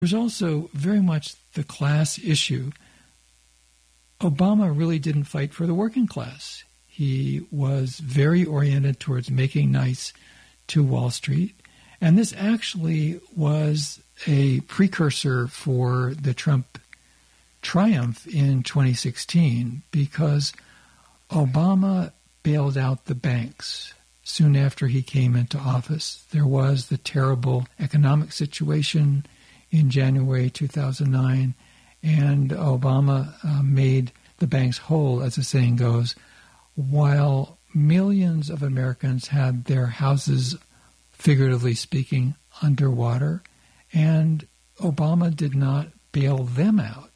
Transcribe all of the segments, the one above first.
There's also very much the class issue. Obama really didn't fight for the working class. He was very oriented towards making nice to Wall Street. And this actually was a precursor for the Trump triumph in 2016 because Obama bailed out the banks soon after he came into office. There was the terrible economic situation in January 2009, and Obama made the banks whole, as the saying goes, while millions of Americans had their houses, figuratively speaking, underwater, and Obama did not bail them out.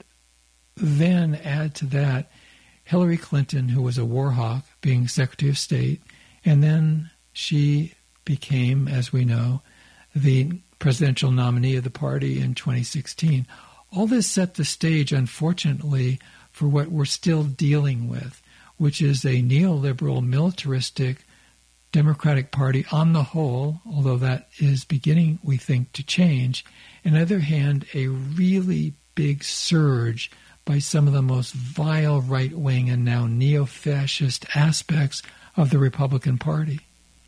Then add to that Hillary Clinton, who was a war hawk, being Secretary of State, and then she became, as we know, the presidential nominee of the party in 2016. All this set the stage, unfortunately, for what we're still dealing with, which is a neoliberal, militaristic Democratic Party on the whole, although that is beginning, we think, to change. On the other hand, a really big surge by some of the most vile right-wing and now neo-fascist aspects of the Republican Party.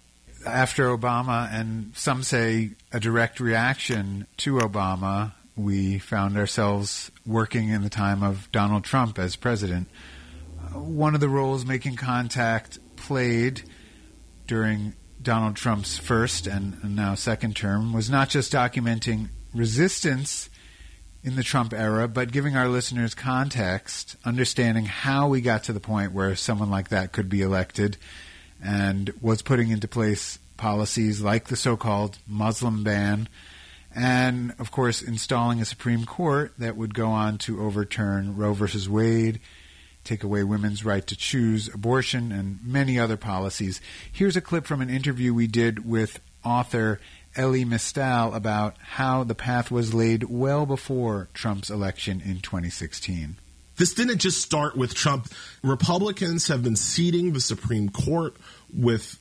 After Obama, and some say a direct reaction to Obama, we found ourselves working in the time of Donald Trump as president. One of the roles Making Contact played during Donald Trump's first and now second term was not just documenting resistance in the Trump era, but giving our listeners context, understanding how we got to the point where someone like that could be elected, and was putting into place policies like the so-called Muslim ban, and, of course, installing a Supreme Court that would go on to overturn Roe versus Wade, take away women's right to choose abortion, and many other policies. Here's a clip from an interview we did with author Elie Mystal about how the path was laid well before Trump's election in 2016. This didn't just start with Trump. Republicans have been seating the Supreme Court with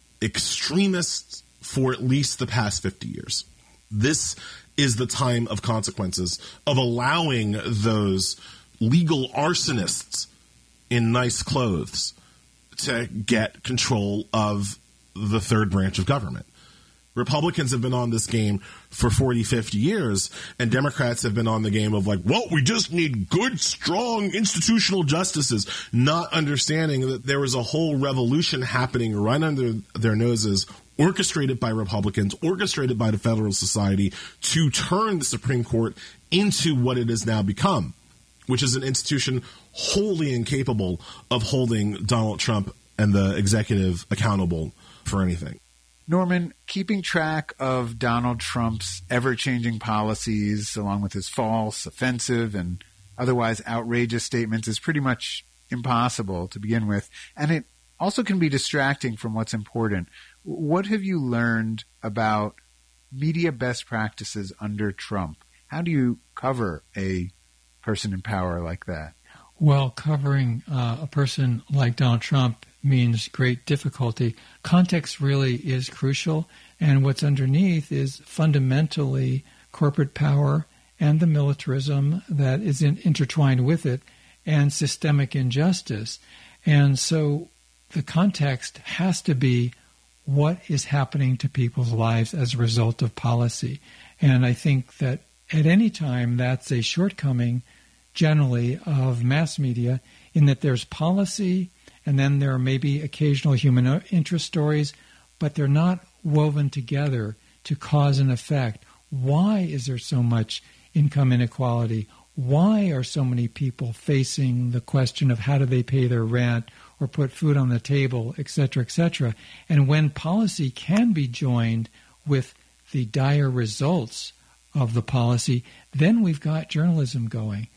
extremists for at least the past 50 years. This is the time of consequences of allowing those legal arsonists in nice clothes to get control of the third branch of government. Republicans have been on this game for 40, 50 years, and Democrats have been on the game of like, well, we just need good, strong institutional justices, not understanding that there was a whole revolution happening right under their noses, orchestrated by Republicans, orchestrated by the Federalist Society, to turn the Supreme Court into what it has now become, which is an institution wholly incapable of holding Donald Trump and the executive accountable for anything. Norman, keeping track of Donald Trump's ever-changing policies, along with his false, offensive, and otherwise outrageous statements, is pretty much impossible to begin with, and it also can be distracting from what's important. What have you learned about media best practices under Trump? How do you cover a person in power like that? Well, covering a person like Donald Trump means great difficulty. Context really is crucial, and what's underneath is fundamentally corporate power and the militarism that is intertwined with it, and systemic injustice. And so the context has to be what is happening to people's lives as a result of policy. And I think that at any time that's a shortcoming generally of mass media, in that there's policy and then there are maybe occasional human interest stories, but they're not woven together to cause an effect. Why is there so much income inequality? Why are so many people facing the question of how do they pay their rent or put food on the table, et cetera, et cetera? And when policy can be joined with the dire results of the policy, then we've got journalism going.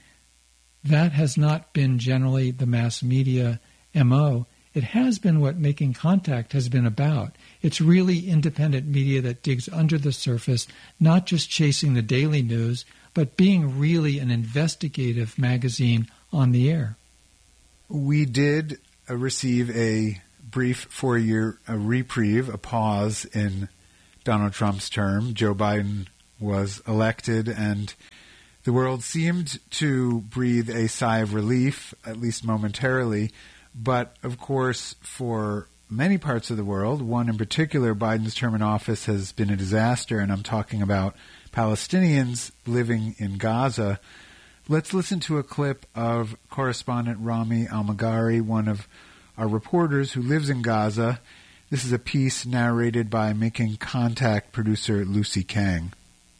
That has not been generally the mass media MO. It has been what Making Contact has been about. It's really independent media that digs under the surface, not just chasing the daily news, but being really an investigative magazine on the air. We did receive a brief 4-year reprieve, a pause in Donald Trump's term. Joe Biden was elected, and the world seemed to breathe a sigh of relief, at least momentarily. But, of course, for many parts of the world, one in particular, Biden's term in office has been a disaster, and I'm talking about Palestinians living in Gaza. Let's listen to a clip of correspondent Rami Almagari, one of our reporters who lives in Gaza. This is a piece narrated by Making Contact producer Lucy Kang.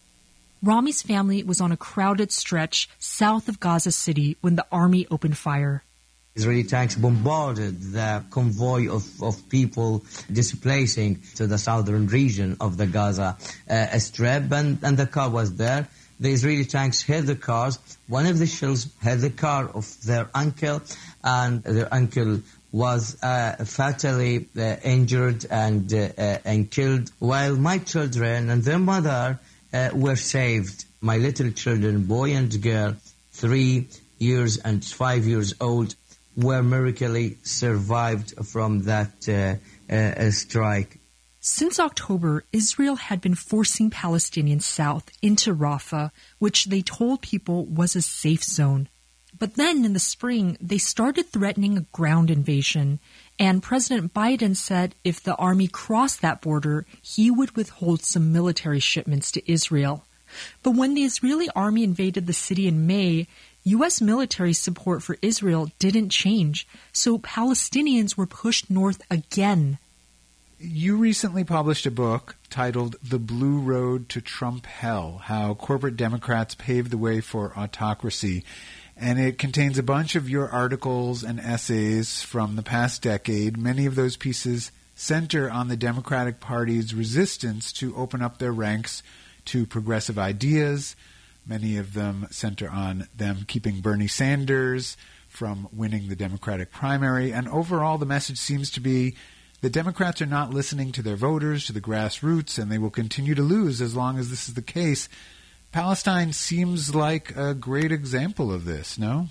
Rami's family was on a crowded stretch south of Gaza City when the army opened fire. Israeli tanks bombarded the convoy of people displacing to the southern region of the Gaza Strip, and the car was there. The Israeli tanks hit the cars. One of the shells hit the car of their uncle, and their uncle was fatally injured and killed, while my children and their mother were saved. My little children, boy and girl, 3 years and 5 years old, were miraculously survived from that strike. Since October, Israel had been forcing Palestinians south into Rafah, which they told people was a safe zone. But then in the spring, they started threatening a ground invasion, and President Biden said if the army crossed that border, he would withhold some military shipments to Israel. But when the Israeli army invaded the city in May, U.S. military support for Israel didn't change, so Palestinians were pushed north again. You recently published a book titled The Blue Road to Trump Hell, How Corporate Democrats Paved the Way for Autocracy. And it contains a bunch of your articles and essays from the past decade. Many of those pieces center on the Democratic Party's resistance to open up their ranks to progressive ideas. Many of them center on them keeping Bernie Sanders from winning the Democratic primary. And overall, the message seems to be the Democrats are not listening to their voters, to the grassroots, and they will continue to lose as long as this is the case. Palestine seems like a great example of this, no?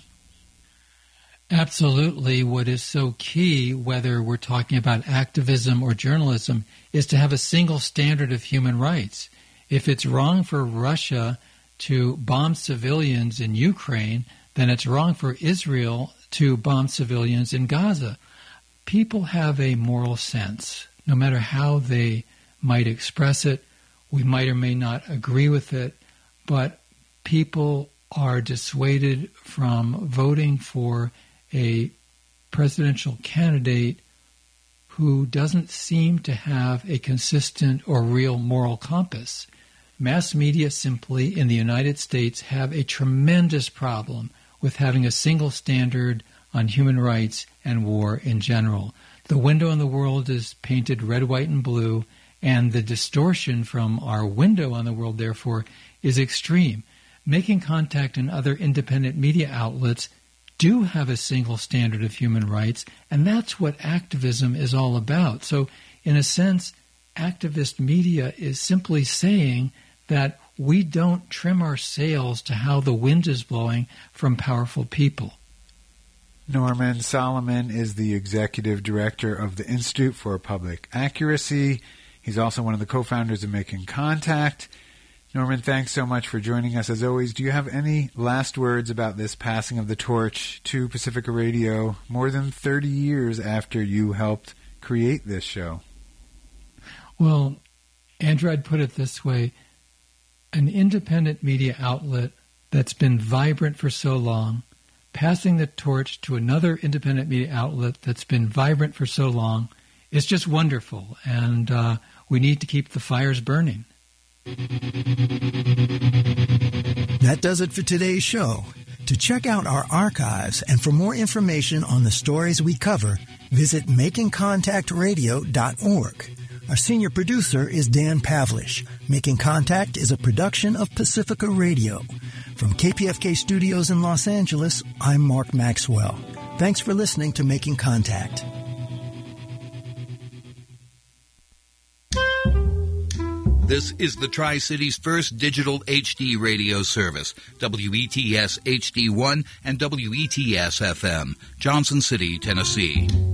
Absolutely. What is so key, whether we're talking about activism or journalism, is to have a single standard of human rights. If it's wrong for Russia to bomb civilians in Ukraine, then it's wrong for Israel to bomb civilians in Gaza. People have a moral sense, no matter how they might express it. We might or may not agree with it, but people are dissuaded from voting for a presidential candidate who doesn't seem to have a consistent or real moral compass. Mass media simply in the United States have a tremendous problem with having a single standard on human rights and war in general. The window on the world is painted red, white, and blue, and the distortion from our window on the world, therefore, is extreme. Making Contact and other independent media outlets do have a single standard of human rights, and that's what activism is all about. So, in a sense, activist media is simply saying that we don't trim our sails to how the wind is blowing from powerful people. Norman Solomon is the executive director of the Institute for Public Accuracy. He's also one of the co-founders of Making Contact. Norman, thanks so much for joining us. As always, do you have any last words about this passing of the torch to Pacifica Radio more than 30 years after you helped create this show? Well, Andrew, I'd put it this way. An independent media outlet that's been vibrant for so long, passing the torch to another independent media outlet that's been vibrant for so long is just wonderful, and we need to keep the fires burning. That does it for today's show. To check out our archives and for more information on the stories we cover, visit makingcontactradio.org. Our senior producer is Dan Pavlish. Making Contact is a production of Pacifica Radio. From KPFK Studios in Los Angeles, I'm Mark Maxwell. Thanks for listening to Making Contact. This is the Tri-Cities' first digital HD radio service, WETS HD1 and WETS FM, Johnson City, Tennessee.